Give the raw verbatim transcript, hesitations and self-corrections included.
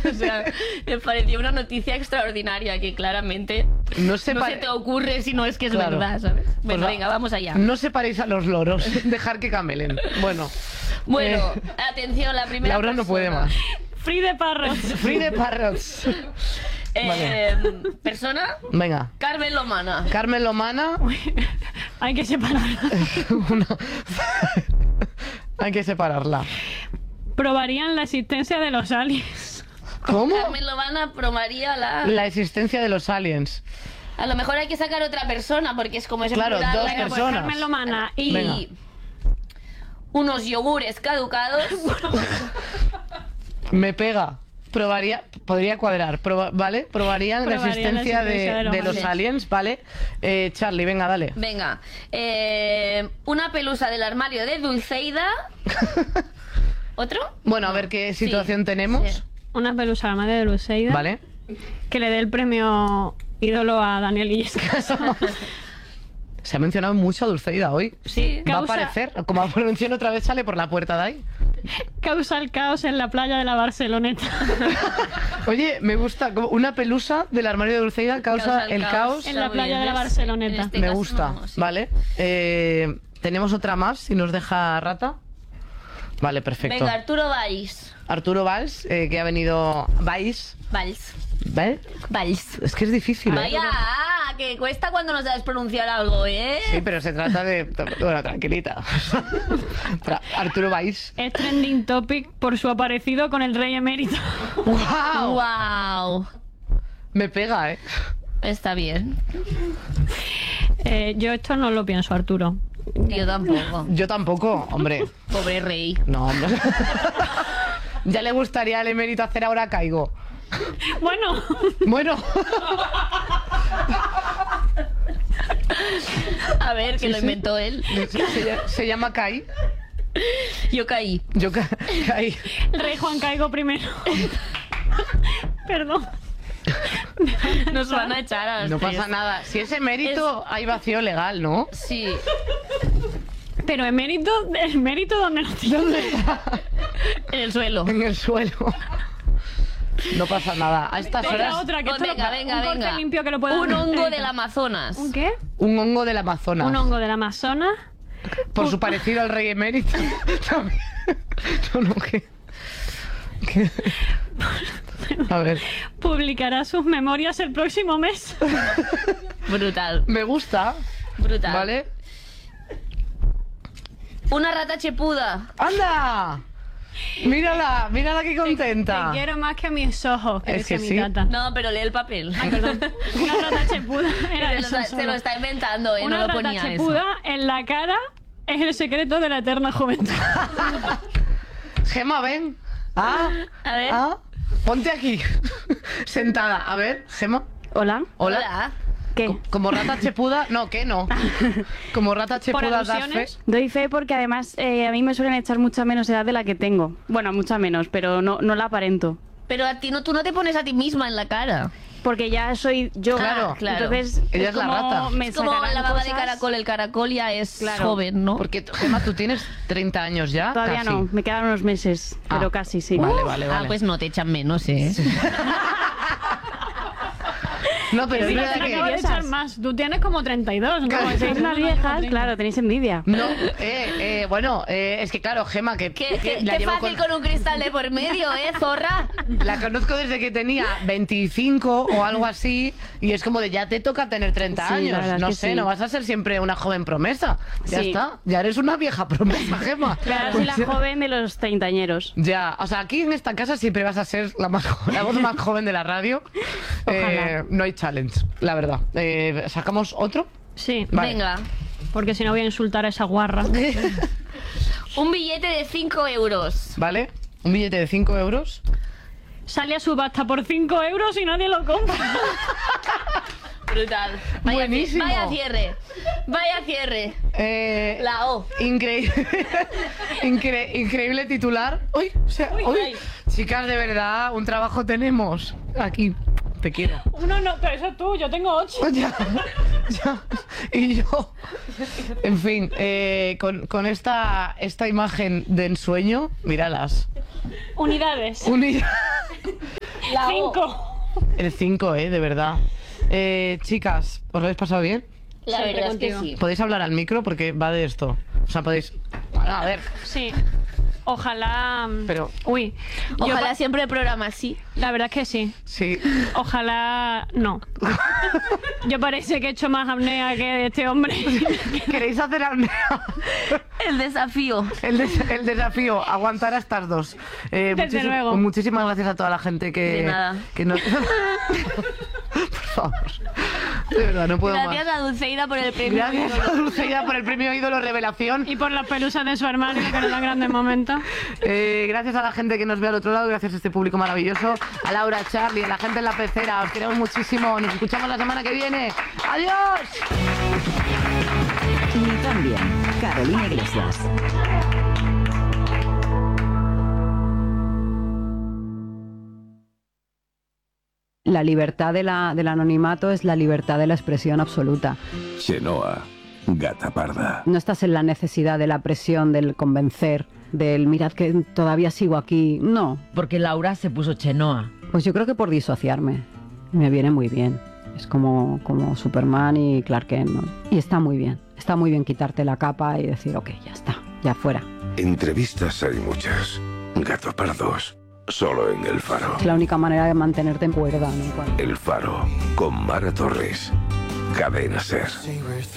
O sea, me pareció una noticia extraordinaria que claramente no se, no pare... se te ocurre si no es que es claro. verdad, ¿sabes? Bueno, Pues venga, vamos allá. No separéis a los loros, dejar que camelen. Bueno. Bueno, eh, atención, la primera Laura persona. no puede más. Free the parrots. Free the parrots. Eh, Vale. Persona. Venga. Carmen Lomana. Carmen Lomana. Hay que separarla. Una... Hay que separarla. Probarían la existencia de los aliens. ¿Cómo? Carmen Lomana probaría la... La existencia de los aliens. A lo mejor hay que sacar otra persona porque es como ese Claro, plural. dos Venga, pues, personas. Carmen Lomana y... Venga. unos yogures caducados. Me pega. Probaría, podría cuadrar, proba, ¿vale? Probarían la Probarían existencia, la existencia de, de los de los aliens. aliens, ¿vale? Eh, Charlie, venga, dale. Venga, eh, una pelusa del armario de Dulceida. ¿Otro? Bueno, a ver qué situación Sí, tenemos. sí. Una pelusa a la madre de Dulceida. ¿Vale? Que le dé el premio ídolo a Daniel Illescas. Se ha mencionado mucho a Dulceida hoy. Sí. Va Causa- a aparecer, como menciono otra vez, sale por la puerta de ahí. Causa el caos en la playa de la Barceloneta. Oye, me gusta, como una pelusa del armario de Dulceida causa, el caos. En la Está muy playa de la ¿ves? Barceloneta. En este Me caso gusta, no, sí. ¿vale? Eh, Tenemos otra más, si nos deja Rata. Vale, perfecto. Venga, Arturo Valls. Arturo Valls, eh, que ha venido... Valls. Valls. ¿Vale? Valls. Es que es difícil, ¿eh? Vaya, que cuesta cuando no sabes pronunciar algo, ¿eh? Sí, pero se trata de... Bueno, tranquilita. Tra- Arturo Valls. Es trending topic por su aparecido con el rey emérito. ¡Wow! Wow. Me pega, ¿eh? Está bien. Eh, yo esto no lo pienso, Arturo. Yo tampoco. Yo tampoco, hombre. Pobre rey. No, hombre. Ya le gustaría al emérito hacer ahora caigo. Bueno, Bueno. A ver, que Sí, lo sí. inventó él. Se, se- se llama Kai. Yo caí. Yo ca- caí. el rey Juan Caigo primero. Perdón. Nos van a echar a los No tres. pasa nada. Si es emérito, hay vacío legal, ¿no? Sí. Pero emérito, el mérito donde lo tiene. ¿Dónde está? En el suelo. En el suelo. No pasa nada. A estas Otra, horas, otra, que Pues esto venga, lo- venga, un corte venga. limpio que lo pueda Un hacer. hongo del Amazonas. ¿Un qué? un hongo del Amazonas. Un hongo del Amazonas Por su parecido al rey emérito. También. No, no, ¿qué? ¿Qué? A ver, publicará sus memorias el próximo mes. Brutal. me gusta, Brutal. ¿vale? Una rata chepuda. ¡Anda! Mírala, mírala qué Te contenta. quiero más que a mis ojos, que Es que decía mi sí. tata. No, pero lee el papel. Ay, perdón. Una rata chepuda era Se lo, eso está, se solo. lo está inventando, ¿eh? Una no lo rata ponía chepuda en la cara es el secreto de la eterna juventud. Gema, ven. Ah, A ver. ah, ponte aquí. Sentada. A ver, Gema. Hola. Hola. Hola. ¿Qué? Co- Como rata chepuda, no, ¿qué no? Como rata chepuda das fe. alusiones? Doy fe porque además eh, a mí me suelen echar mucha menos edad de la que tengo. Bueno, mucha menos, pero no, no la aparento. Pero a ti no, tú no te pones a ti misma en la cara. Porque ya soy yo. Claro, claro. Entonces, Ella es la como rata. me Es como sacarán la baba de cosas- caracol. El caracol ya es Claro. joven, ¿no? Porque, Gema, tú tienes treinta años ya. Todavía casi. no, me quedan unos meses, Ah, pero casi sí. Vale, vale, vale. Ah, pues no te echan menos, ¿eh? No, pero es Sí, verdad te acabo de que... echar más. Tú tienes como treinta y dos, ¿no? Claro. Sois unas viejas, claro, tenéis envidia. No, eh, eh, bueno, eh, es que claro, Gema, que, Qué, que qué- la qué llevo fácil con- con un cristal de por medio, ¿eh, zorra? La conozco desde que tenía veinticinco o algo así y es como de ya te toca tener treinta Sí, la años. verdad es No que sé, sí. no vas a ser siempre una joven promesa. Ya Sí. está, ya eres una vieja promesa, Gema. Claro, soy la joven de los treintañeros. Ya, o sea, aquí en esta casa siempre vas a ser la, más jo- la voz más joven de la radio. Eh, no hay challenge, la verdad. Eh, ¿Sacamos otro? Sí, Vale. Venga. porque si no voy a insultar a esa guarra. Un billete de cinco euros. ¿Vale? Un billete de cinco euros. Sale a subasta por cinco euros y nadie lo compra. Brutal. Vaya, Buenísimo. Vaya cierre. Vaya cierre. Eh, La O. Increíble. Incre- increíble titular. Uy, o sea, Uy, uy. ay. Chicas, de verdad, un trabajo tenemos. Aquí. Te quiero. Uno no, pero eso es tú, yo tengo ocho. Ya, ya. Y yo. En fin, eh, con, con esta, esta imagen de ensueño, míralas. Unidades. Uni- La O. Cinco. El cinco, ¿eh? De verdad. Eh, chicas, ¿os lo habéis pasado bien? La Siempre verdad es que contigo. sí. ¿Podéis hablar al micro? Porque va de esto. O sea, podéis... Bueno, a ver, Sí. Ojalá. pero... Uy. yo Ojalá pa- siempre el programa así. La verdad es que sí. Sí. Ojalá no. Yo parece que he hecho más apnea que este hombre. ¿Queréis hacer apnea? El desafío. El, des- el desafío, aguantar a estas dos. Eh, Desde muchísim- luego. Muchísimas gracias a toda la gente que... De nada. Que nos... Por favor. De verdad, no puedo Gracias más. a Dulceida por el premio. Gracias a Dulceida por el premio Ídolo Revelación. Y por las pelusas de su armario que nos dan grandes momentos. Eh, gracias a la gente que nos ve al otro lado, gracias a este público maravilloso, a Laura, a Charlie, a la gente en la pecera, os queremos muchísimo, nos escuchamos la semana que viene. ¡Adiós! Y también Carolina Iglesias. La libertad de la, del anonimato es la libertad de la expresión absoluta. Chenoa, gata parda. No estás en la necesidad de la presión, del convencer, del mirad que todavía sigo aquí. No, Porque Laura se puso Chenoa. pues yo creo que por disociarme. Me viene muy bien. Es como, como Superman y Clark Kent, ¿no? Y está muy bien. Está muy bien quitarte la capa y decir, ok, ya está, ya fuera. Entrevistas hay muchas. Gato pardos, solo en El Faro. Es la única manera de mantenerte en cuerda, ¿no? Cuando- El Faro, con Mara Torres. Cadena Ser.